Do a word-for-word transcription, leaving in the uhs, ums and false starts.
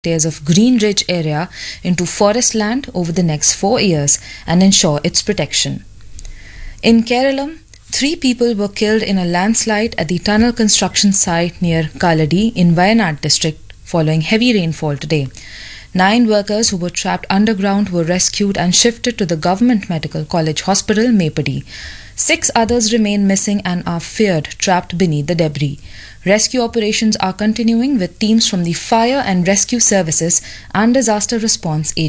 hectares of Green Ridge area into forest land over the next four years and ensure its protection. In Kerala, three people were killed in a landslide at the tunnel construction site near Kaladi in Wayanad district following heavy rainfall today. Nine workers who were trapped underground were rescued and shifted to the Government Medical College Hospital, Mepadi. Six others remain missing and are feared trapped beneath the debris. Rescue operations are continuing with teams from the Fire and Rescue Services and Disaster Response Agency.